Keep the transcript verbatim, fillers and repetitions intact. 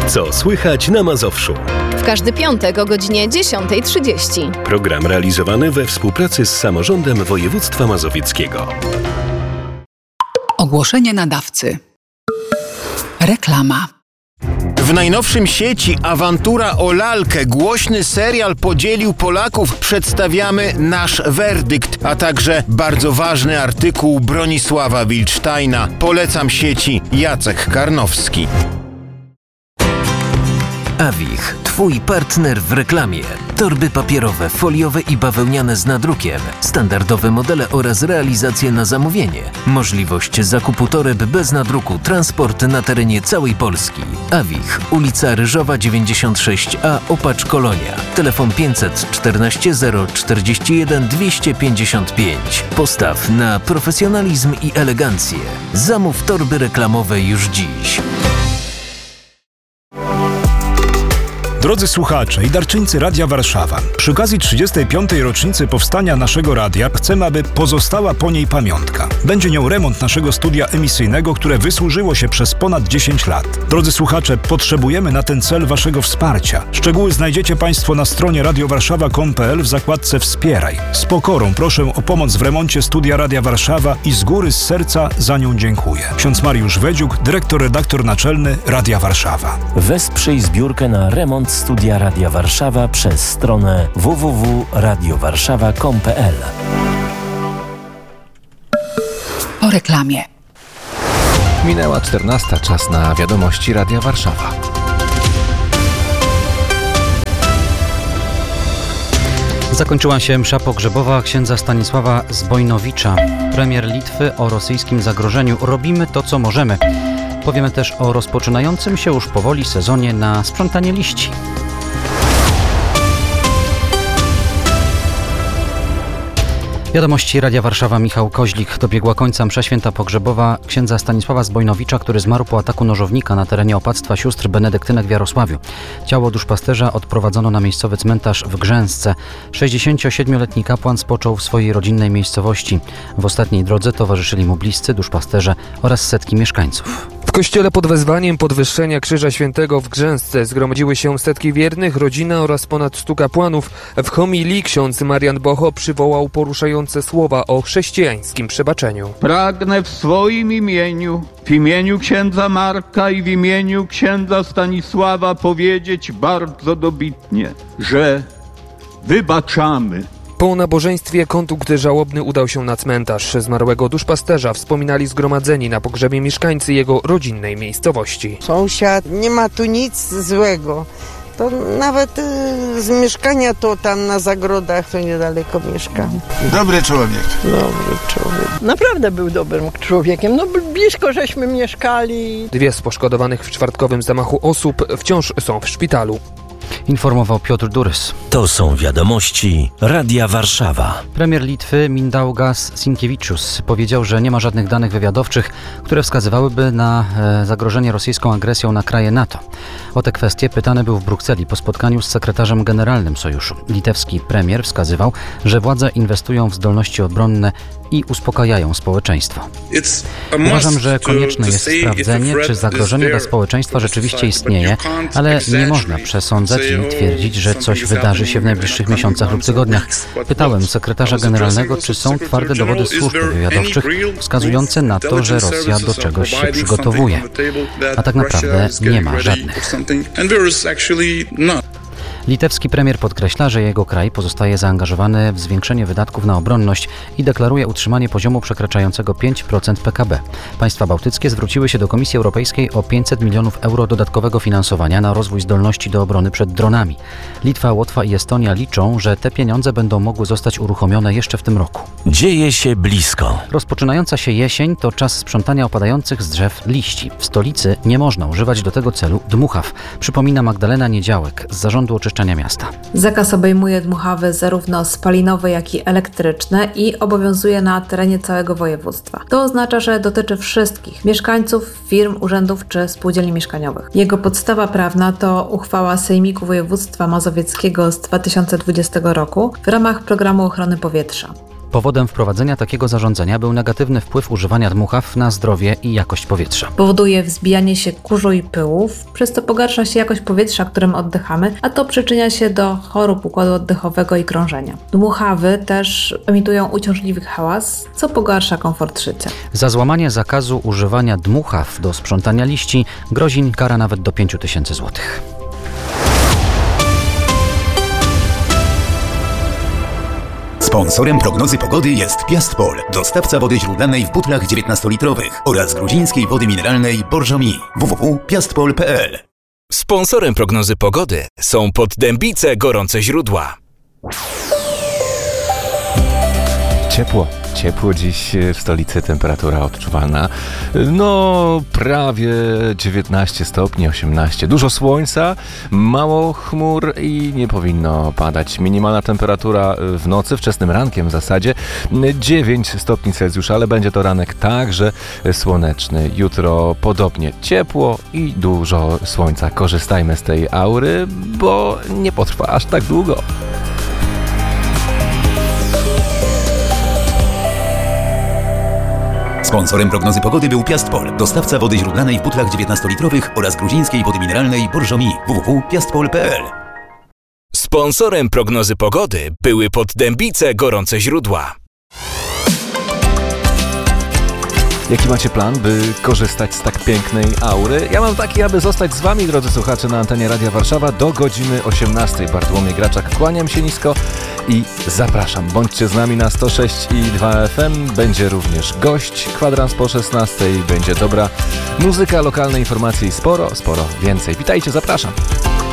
Co słychać na Mazowszu? W każdy piątek o godzinie dziesiąta trzydzieści. Program realizowany we współpracy z Samorządem Województwa Mazowieckiego. Ogłoszenie nadawcy. Reklama. W najnowszym sieci Awantura o lalkę, głośny serial podzielił Polaków. Przedstawiamy nasz werdykt, a także bardzo ważny artykuł Bronisława Wilcztajna. Polecam sieci Jacek Karnowski. Awich, twój partner w reklamie. Torby papierowe, foliowe i bawełniane z nadrukiem, standardowe modele oraz realizacje na zamówienie. Możliwość zakupu toreb bez nadruku, transport na terenie całej Polski. Awich, ulica Ryżowa dziewięćdziesiąt sześć A, Opacz Kolonia. Telefon pięćset czternaście zero czterdzieści jeden dwieście pięćdziesiąt pięć. Postaw na profesjonalizm i elegancję. Zamów torby reklamowe już dziś. Drodzy słuchacze i darczyńcy Radia Warszawa, przy okazji trzydziestej piątej rocznicy powstania naszego radia chcemy, aby pozostała po niej pamiątka. Będzie nią remont naszego studia emisyjnego, które wysłużyło się przez ponad dziesięć lat. Drodzy słuchacze, potrzebujemy na ten cel waszego wsparcia. Szczegóły znajdziecie państwo na stronie radiowarszawa kropka com kropka pe el w zakładce Wspieraj. Z pokorą proszę o pomoc w remoncie studia Radia Warszawa i z góry, z serca za nią dziękuję. Ksiądz Mariusz Wedziuk, dyrektor, redaktor naczelny Radia Warszawa. Wesprzyj zbiórkę na remont Studia Radia Warszawa przez stronę w w w kropka radio warszawa kropka com kropka pe el. Po reklamie. Minęła czternasta, czas na wiadomości Radia Warszawa. Zakończyła się msza pogrzebowa księdza Stanisława Zbojnowicza. Premier Litwy o rosyjskim zagrożeniu. Robimy to, co możemy. Powiemy też o rozpoczynającym się już powoli sezonie na sprzątanie liści. Wiadomości Radia Warszawa, Michał Koźlik. Dobiegła końca msza święta pogrzebowa księdza Stanisława Zbojnowicza, który zmarł po ataku nożownika na terenie opactwa sióstr benedyktynek w Jarosławiu. Ciało duszpasterza odprowadzono na miejscowy cmentarz w Grzęsce. sześćdziesięciosiedmioletni kapłan spoczął w swojej rodzinnej miejscowości. W ostatniej drodze towarzyszyli mu bliscy, duszpasterze oraz setki mieszkańców. W kościele pod wezwaniem podwyższenia Krzyża Świętego w Grzęsce zgromadziły się setki wiernych, rodzina oraz ponad stu kapłanów. W homilii ksiądz Marian Bocho przywołał poruszające słowa o chrześcijańskim przebaczeniu. Pragnę w swoim imieniu, w imieniu księdza Marka i w imieniu księdza Stanisława powiedzieć bardzo dobitnie, że wybaczamy. Po nabożeństwie kondukt żałobny udał się na cmentarz zmarłego duszpasterza. Wspominali zgromadzeni na pogrzebie mieszkańcy jego rodzinnej miejscowości. Sąsiad, nie ma tu nic złego. To nawet y, z mieszkania to tam na zagrodach to niedaleko mieszkam. Dobry człowiek. Dobry człowiek. Naprawdę był dobrym człowiekiem. No blisko żeśmy mieszkali. Dwie z poszkodowanych w czwartkowym zamachu osób wciąż są w szpitalu. Informował Piotr Durys. To są wiadomości Radia Warszawa. Premier Litwy Mindaugas Sinkiewiczus powiedział, że nie ma żadnych danych wywiadowczych, które wskazywałyby na e, zagrożenie rosyjską agresją na kraje NATO. O te kwestie pytany był w Brukseli po spotkaniu z sekretarzem generalnym sojuszu. Litewski premier wskazywał, że władze inwestują w zdolności obronne i uspokajają społeczeństwo. Uważam, że konieczne jest sprawdzenie, czy zagrożenie dla społeczeństwa rzeczywiście istnieje, ale nie można przesądzać i twierdzić, że coś wydarzy się w najbliższych miesiącach lub tygodniach. Pytałem sekretarza generalnego, czy są twarde dowody służb wywiadowczych wskazujące na to, że Rosja do czegoś się przygotowuje. A tak naprawdę nie ma żadnych. Litewski premier podkreśla, że jego kraj pozostaje zaangażowany w zwiększenie wydatków na obronność i deklaruje utrzymanie poziomu przekraczającego pięć procent P K B. Państwa bałtyckie zwróciły się do Komisji Europejskiej o pięćset milionów euro dodatkowego finansowania na rozwój zdolności do obrony przed dronami. Litwa, Łotwa i Estonia liczą, że te pieniądze będą mogły zostać uruchomione jeszcze w tym roku. Dzieje się blisko. Rozpoczynająca się jesień to czas sprzątania opadających z drzew liści. W stolicy nie można używać do tego celu dmuchaw, przypomina Magdalena Niedziałek z Zarządu Oczyszczania Miasta. Zakaz obejmuje dmuchawy zarówno spalinowe, jak i elektryczne i obowiązuje na terenie całego województwa. To oznacza, że dotyczy wszystkich mieszkańców, firm, urzędów czy spółdzielni mieszkaniowych. Jego podstawa prawna to uchwała Sejmiku Województwa Mazowieckiego z dwa tysiące dwudziestego roku w ramach Programu Ochrony Powietrza. Powodem wprowadzenia takiego zarządzenia był negatywny wpływ używania dmuchaw na zdrowie i jakość powietrza. Powoduje wzbijanie się kurzu i pyłów, przez to pogarsza się jakość powietrza, którym oddychamy, a to przyczynia się do chorób układu oddechowego i krążenia. Dmuchawy też emitują uciążliwy hałas, co pogarsza komfort życia. Za złamanie zakazu używania dmuchaw do sprzątania liści grozi kara nawet do pięć tysięcy złotych. Sponsorem prognozy pogody jest Piastpol, dostawca wody źródlanej w butlach dziewiętnastolitrowych oraz gruzińskiej wody mineralnej Borżomi. w w w kropka piastpol kropka p l. Sponsorem prognozy pogody są Poddębice Gorące Źródła. Ciepło. Ciepło dziś w stolicy, temperatura odczuwalna. No, prawie dziewiętnaście stopni, osiemnaście. Dużo słońca, mało chmur i nie powinno padać. Minimalna temperatura w nocy, wczesnym rankiem w zasadzie, dziewięć stopni Celsjusza, ale będzie to ranek także słoneczny. Jutro podobnie ciepło i dużo słońca. Korzystajmy z tej aury, bo nie potrwa aż tak długo. Sponsorem prognozy pogody był Piastpol, dostawca wody źródlanej w butlach dziewiętnastolitrowych oraz gruzińskiej wody mineralnej Borżomi. w w w kropka piastpol kropka p l. Sponsorem prognozy pogody były Poddębice Gorące Źródła. Jaki macie plan, by korzystać z tak pięknej aury? Ja mam taki, aby zostać z wami, drodzy słuchacze, na antenie Radia Warszawa do godziny osiemnastej. Bartłomiej Graczak, kłaniam się nisko i zapraszam. Bądźcie z nami na sto sześć i dwa F M. Będzie również gość, kwadrans po szesnastej. Będzie dobra muzyka, lokalne informacje i sporo, sporo więcej. Witajcie, zapraszam.